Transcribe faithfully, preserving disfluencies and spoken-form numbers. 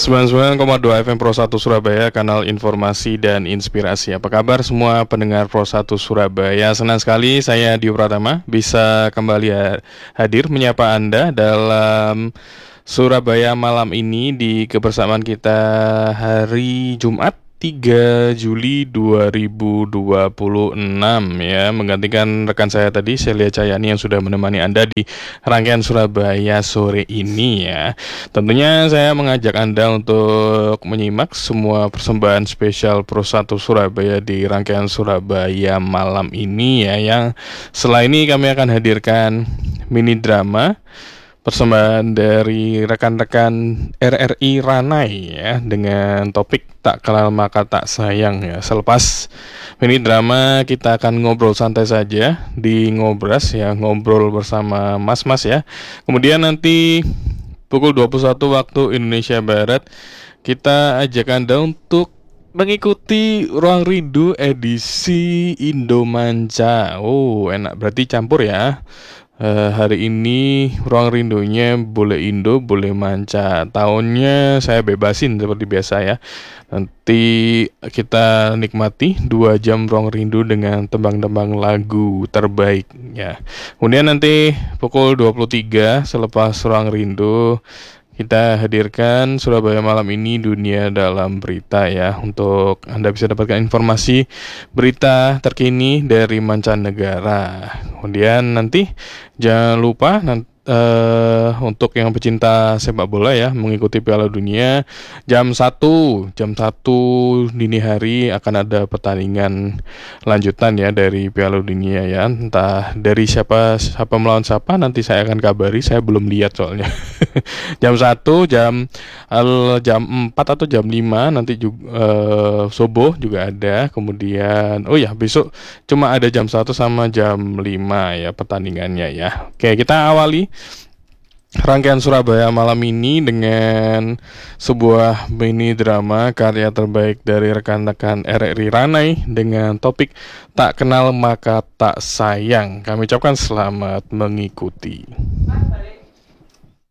sembilan puluh sembilan koma dua F M Pro satu Surabaya, kanal informasi dan inspirasi. Apa kabar semua pendengar Pro satu Surabaya? Senang sekali saya Dio Pratama bisa kembali ha- hadir menyapa Anda dalam Surabaya malam ini di kebersamaan kita hari Jumat tiga Juli dua ribu dua puluh enam ya, menggantikan rekan saya tadi Celia Cayani yang sudah menemani Anda di rangkaian Surabaya sore ini ya. Tentunya saya mengajak Anda untuk menyimak semua persembahan spesial Pro satu Surabaya di rangkaian Surabaya malam ini ya, yang setelah ini kami akan hadirkan mini drama persembahan dari rekan-rekan R R I Ranai ya, dengan topik tak kenal maka tak sayang ya. Selepas mini drama kita akan ngobrol santai saja di Ngobras ya, ngobrol bersama mas-mas ya. Kemudian nanti pukul dua puluh satu waktu Indonesia Barat kita ajak Anda untuk mengikuti Ruang Rindu edisi Indomanca. Oh, enak, berarti campur ya. Eh, hari ini Ruang Rindunya boleh Indo, boleh Manca. Tahunnya saya bebasin seperti biasa ya. Nanti kita nikmati dua jam Ruang Rindu dengan tembang-tembang lagu terbaik ya. Kemudian nanti pukul dua puluh tiga selepas Ruang Rindu kita hadirkan Surabaya malam ini dunia dalam berita ya, untuk Anda bisa dapatkan informasi berita terkini dari mancanegara. Kemudian nanti jangan lupa nanti Uh, untuk yang pecinta sepak bola ya, mengikuti Piala Dunia jam satu jam satu dini hari akan ada pertandingan lanjutan ya dari Piala Dunia ya. Entah dari siapa siapa melawan siapa, nanti saya akan kabari, saya belum lihat soalnya. Jam satu, jam al- jam empat atau jam lima nanti juga uh, Sobo juga ada. Kemudian oh ya, besok cuma ada jam satu sama jam lima ya pertandingannya ya. Oke, kita awali rangkaian Surabaya malam ini dengan sebuah mini drama karya terbaik dari rekan-rekan R R I Ranai dengan topik tak kenal maka tak sayang. Kami ucapkan selamat mengikuti.